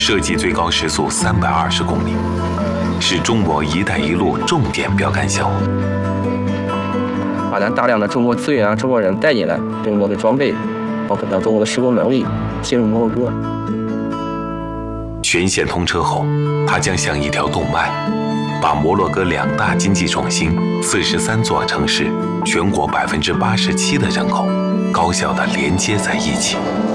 设计最高时速320公里，是中国“一带一路”重点标杆项目。 把咱大量的中国资源中国人带进来，中国的装备，包括中国的施工能力，进入摩洛哥。 全线通车后，它将像一条动脉，把摩洛哥2大经济中心、43座城市、全国87%的人口高效地连接在一起。